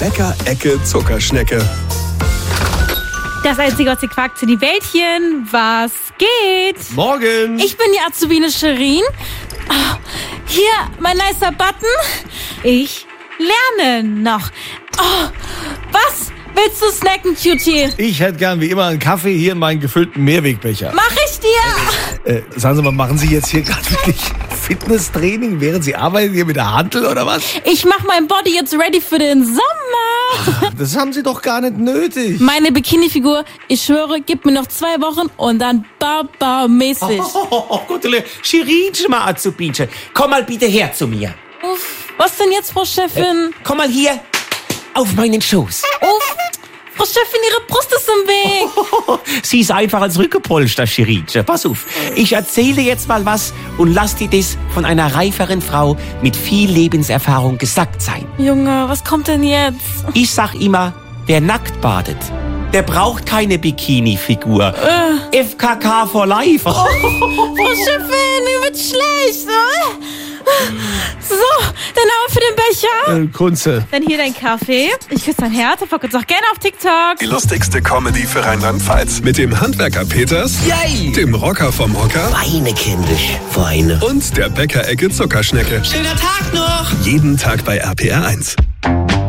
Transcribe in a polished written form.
Bäcker-Ecke Zuckerschnecke. Das Einzige, was ihr quakt, sind die Wäldchen. Was geht? Morgen. Ich bin die Azubine Shirin. Oh, hier, mein nicer Button. Ich lerne noch. Oh, was willst du snacken, Cutie? Ich hätte gern wie immer einen Kaffee hier in meinen gefüllten Mehrwegbecher. Mach ich dir. Sagen Sie mal, machen Sie jetzt hier gerade wirklich Fitnesstraining, während Sie arbeiten hier mit der Hantel oder was? Ich mach mein Body jetzt ready für den Sommer. Das haben Sie doch gar nicht nötig. Meine Bikini-Figur, ich schwöre, gib mir noch 2 Wochen und dann Baba-mäßig. Gute Shirinchen, mal Azubinchen. Komm mal bitte her zu mir. Uff, was denn jetzt, Frau Chefin? Komm mal hier auf meinen Schoß. Uff, Frau Chefin, Ihre Brust ist im Weg. Sie ist einfach als Rückenpolster, Shirinchen. Pass auf, ich erzähle jetzt mal was und lass dir das von einer reiferen Frau mit viel Lebenserfahrung gesagt sein. Junge, was kommt denn jetzt? Ich sag immer, wer nackt badet, der braucht keine Bikini-Figur. FKK for life. Frau Chefin, mir wird schlecht. So, der Name für den Becher. Kunze. Dann hier dein Kaffee. Ich küsse dein Herz und folgt uns auch gerne auf TikTok. Die lustigste Comedy für Rheinland-Pfalz. Mit dem Handwerker Peters, Yay! dem Rocker vom Hocker Feine kindisch, feine. und der Bäcker-Ecke Zuckerschnecke. Schöner Tag noch! Jeden Tag bei RPR 1.